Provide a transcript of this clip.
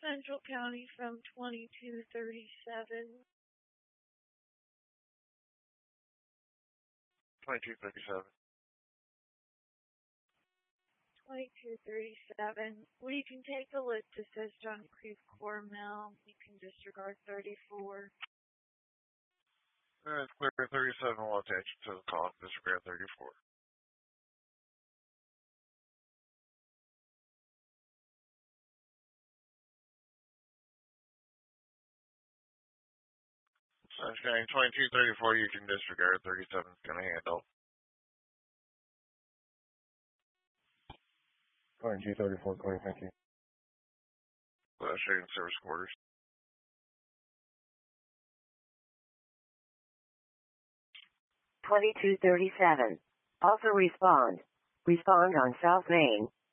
Central County from 2237. 2237. 2237. Well, you can take a look. This says John Creek Core Mill. You can disregard 34. It's clear 37 will attach it to the call. Disregard 34. Sunshine 2234, you can disregard. 37 is going to handle. 2234, Corey, thank you. Shading service quarters. 2237. Also respond. Respond on South Main.